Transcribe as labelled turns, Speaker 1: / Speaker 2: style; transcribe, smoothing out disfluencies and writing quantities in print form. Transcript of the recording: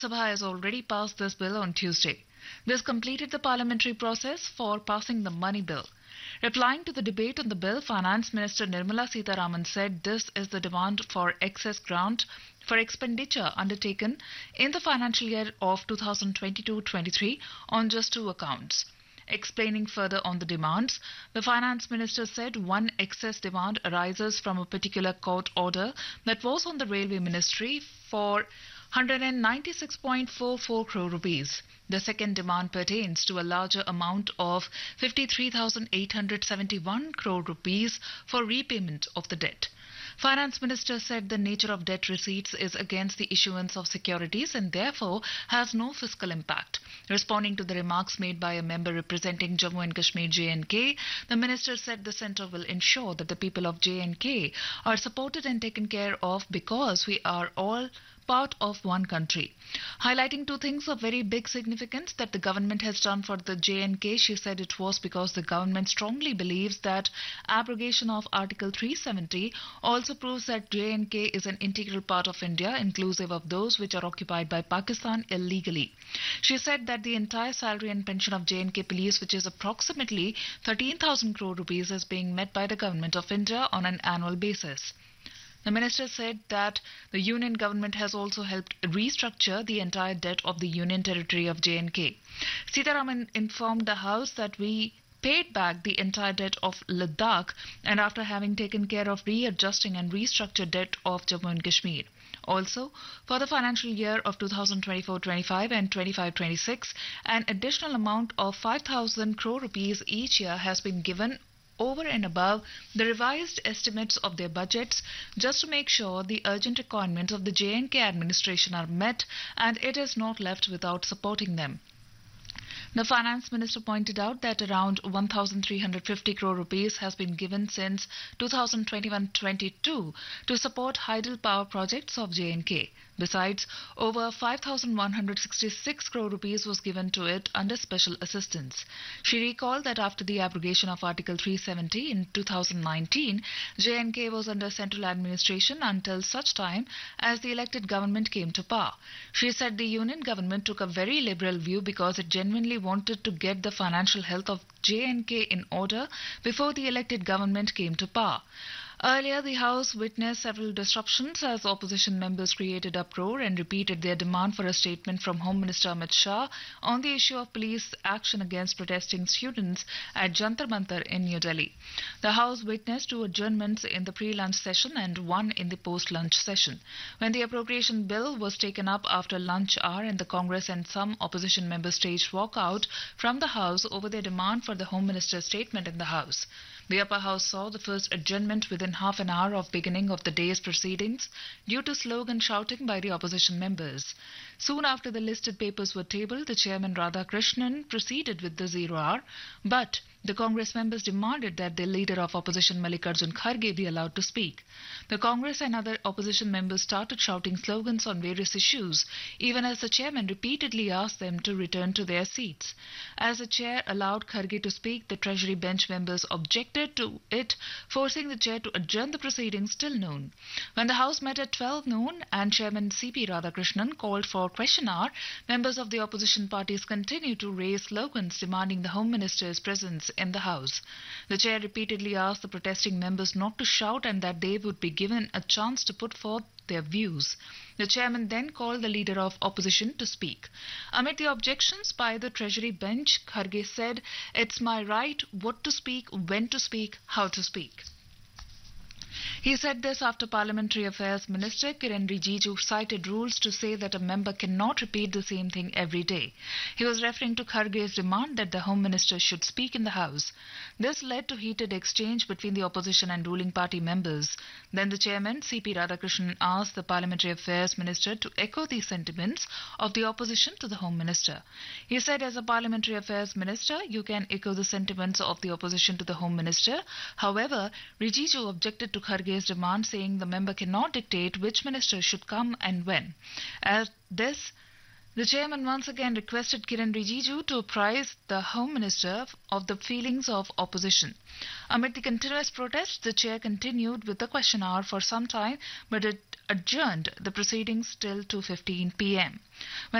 Speaker 1: Sabha has already passed this bill on Tuesday. This completed the parliamentary process for passing the money bill. Replying to the debate on the bill, Finance Minister Nirmala Sitharaman said this is the demand for excess grant for expenditure undertaken in the financial year of 2022-23 on just two accounts. Explaining further on the demands, the finance minister said one excess demand arises from a particular court order that was on the railway ministry for 196.44 crore rupees. The second demand pertains to a larger amount of 53,871 crore rupees for repayment of the debt. Finance Minister said the nature of debt receipts is against the issuance of securities and therefore has no fiscal impact. Responding to the remarks made by a member representing Jammu and Kashmir J&K, the minister said the centre will ensure that the people of J&K are supported and taken care of because we are all part of one country. Highlighting two things of very big significance that the government has done for the J&K, she said it was because the government strongly believes that abrogation of Article 370 also proves that J&K is an integral part of India, inclusive of those which are occupied by Pakistan illegally. She said that the entire salary and pension of J&K police, which is approximately 13,000 crore rupees, is being met by the government of India on an annual basis. The minister said that the union government has also helped restructure the entire debt of the union territory of J&K. Sitharaman informed the House that we paid back the entire debt of Ladakh and after having taken care of readjusting and restructured debt of Jammu and Kashmir. Also, for the financial year of 2024-25 and 25-26, an additional amount of 5,000 crore rupees each year has been given over and above the revised estimates of their budgets just to make sure the urgent requirements of the J&K administration are met and it is not left without supporting them. The finance minister pointed out that around 1,350 crore rupees has been given since 2021-22 to support hydel power projects of J&K. Besides, over 5,166 crore rupees was given to it under special assistance. She recalled that after the abrogation of Article 370 in 2019, J&K was under central administration until such time as the elected government came to power. She said the union government took a very liberal view because it genuinely wanted to get the financial health of J&K in order before the elected government came to power. Earlier, the House witnessed several disruptions as opposition members created uproar and repeated their demand for a statement from Home Minister Amit Shah on the issue of police action against protesting students at Jantar Mantar in New Delhi. The House witnessed two adjournments in the pre-lunch session and one in the post-lunch session. When the appropriation bill was taken up after lunch hour and the Congress and some opposition members staged walkout from the House over their demand for the Home Minister's statement in the House. The upper house saw the first adjournment within half an hour of beginning of the day's proceedings due to slogan shouting by the opposition members. Soon after the listed papers were tabled, the chairman Radhakrishnan proceeded with the 0 hour, but the Congress members demanded that the leader of opposition Mallikarjun Kharge be allowed to speak. The Congress and other opposition members started shouting slogans on various issues, even as the chairman repeatedly asked them to return to their seats. As the chair allowed Kharge to speak, the Treasury bench members objected to it, forcing the chair to adjourn the proceedings till noon. When the House met at 12 noon and Chairman C.P. Radhakrishnan called for question hour, members of the opposition parties continued to raise slogans demanding the Home Minister's presence in the House. The chair repeatedly asked the protesting members not to shout and that they would be given a chance to put forth their views. The chairman then called the leader of opposition to speak. Amid the objections by the Treasury bench, Kharge said, "It's my right what to speak, when to speak, how to speak." He said this after Parliamentary Affairs Minister Kiren Rijiju cited rules to say that a member cannot repeat the same thing every day. He was referring to Kharge's demand that the Home Minister should speak in the House. This led to heated exchange between the opposition and ruling party members. Then the chairman, C.P. Radhakrishnan, asked the Parliamentary Affairs Minister to echo the sentiments of the opposition to the Home Minister. He said, as a Parliamentary Affairs Minister, you can echo the sentiments of the opposition to the Home Minister. However, Rijiju objected to Kharge's demand, saying the member cannot dictate which minister should come and when. At this, The chairman once again requested Kiren Rijiju to apprise the Home Minister of the feelings of opposition. Amid the continuous protests, the chair continued with the question hour for some time, but it adjourned the proceedings till 2:15 p.m.